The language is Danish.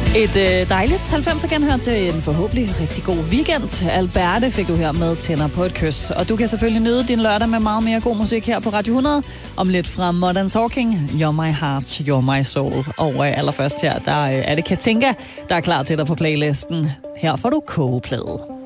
Et dejligt 90'er genhør til en forhåbentlig rigtig god weekend. Alberte fik du her med Tænder på et kys. Og du kan selvfølgelig nyde din lørdag med meget mere god musik her på Radio 100. Om lidt fra Modern Talking, You're My Heart, You're My Soul. Og allerførst her, der er det Katinka, der er klar til dig på playlisten. Her får du kogeplade.